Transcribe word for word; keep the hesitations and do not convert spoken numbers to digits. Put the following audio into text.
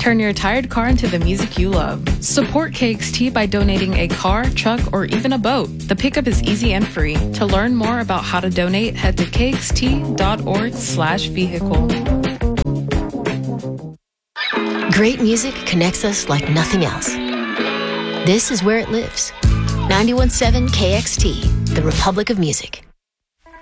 Turn your tired car into the music you love. Support K X T by donating a car, truck, or even a boat. The pickup is easy and free. To learn more about how to donate, head to kxt.org slash vehicle. Great music connects us like nothing else. This is where it lives. ninety-one point seven K X T, the Republic of Music.